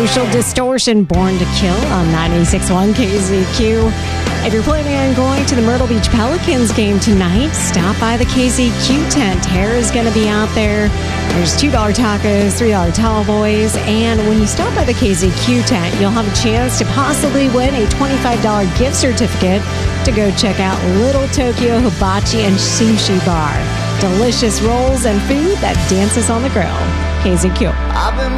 Social Distortion, Born to Kill on 96.1 KZQ. If you're planning on going to the Myrtle Beach Pelicans game tonight, stop by the KZQ tent. Tara is going to be out there. There's $2 tacos, $3 tall boys, and when you stop by the KZQ tent, you'll have a chance to possibly win a $25 gift certificate to go check out Little Tokyo Hibachi and Sushi Bar. Delicious rolls and food that dances on the grill. KZQ.